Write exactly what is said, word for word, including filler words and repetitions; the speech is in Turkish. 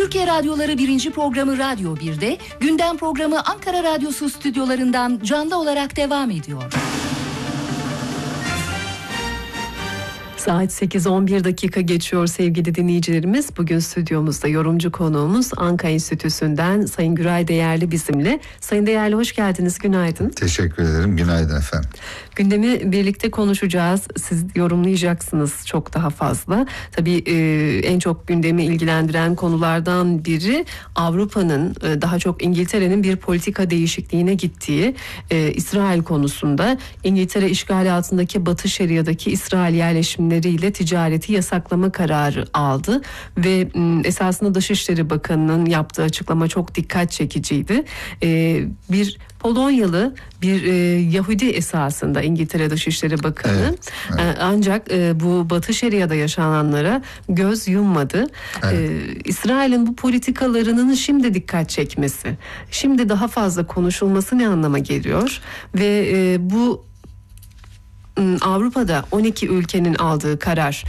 Türkiye Radyoları birinci programı Radyo bir'de, gündem programı Ankara Radyosu stüdyolarından canlı olarak devam ediyor. Saat sekiz on bir dakika geçiyor sevgili dinleyicilerimiz. Bugün stüdyomuzda yorumcu konuğumuz Anka Enstitüsü'nden Sayın Güray Değerli bizimle. Sayın Değerli hoş geldiniz, günaydın. Teşekkür ederim, günaydın efendim. Gündemi birlikte konuşacağız. Siz yorumlayacaksınız çok daha fazla. Tabii e, en çok gündemi ilgilendiren konulardan biri Avrupa'nın, e, daha çok İngiltere'nin bir politika değişikliğine gittiği e, İsrail konusunda. İngiltere işgali altındaki Batı Şeria'daki İsrail yerleşimleriyle ticareti yasaklama kararı aldı ve e, esasında Dışişleri Bakanı'nın yaptığı açıklama çok dikkat çekiciydi. E, bir Polonyalı bir e, Yahudi esasında İngiltere Dışişleri Bakanı, evet, evet. E, ancak e, bu Batı Şeria'da yaşananlara göz yummadı. Evet. E, İsrail'in bu politikalarının şimdi dikkat çekmesi, şimdi daha fazla konuşulması ne anlama geliyor ve e, bu Avrupa'da on iki ülkenin aldığı karar